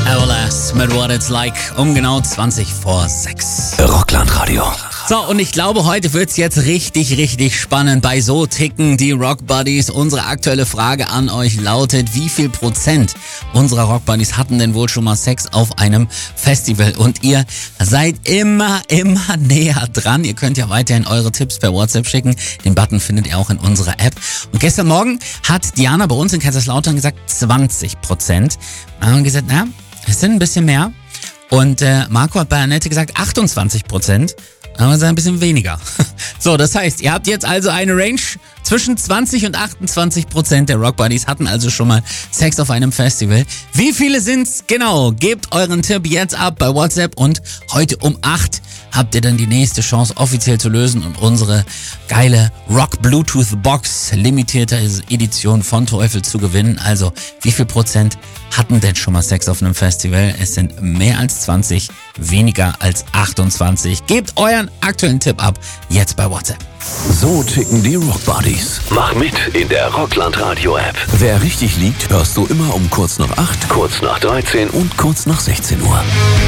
Everlast mit What It's Like um genau 20 vor 6. Rockland-Radio. So, und ich glaube, heute wird's jetzt richtig spannend. Bei So ticken die Rock Buddies. Unsere aktuelle Frage an euch lautet, wie viel Prozent unserer Rock Buddies hatten denn wohl schon mal Sex auf einem Festival? Und ihr seid immer näher dran. Ihr könnt ja weiterhin eure Tipps per WhatsApp schicken. Den Button findet ihr auch in unserer App. Und gestern Morgen hat Diana bei uns in Kaiserslautern gesagt, 20%. Wir haben gesagt, na, es sind ein bisschen mehr. Und Marco hat bei Annette gesagt, 28%. Aber es ist ein bisschen weniger. So, das heißt, ihr habt jetzt also eine Range zwischen 20 und 28% der Rock Buddies hatten also schon mal Sex auf einem Festival. Wie viele sind's genau? Gebt euren Tipp jetzt ab bei WhatsApp und heute um 8 habt ihr dann die nächste Chance offiziell zu lösen und unsere geile Rock Bluetooth Box limitierte Edition von Teufel zu gewinnen. Also, wie viel Prozent hatten denn schon mal Sex auf einem Festival? Es sind mehr als 20, weniger als 28. Gebt euren aktuellen Tipp ab, jetzt bei WhatsApp. So ticken die Rock Buddies. Mach mit in der Rockland-Radio-App. Wer richtig liegt, hörst du immer um kurz nach 8, Kurz nach 13 und kurz nach 16 Uhr.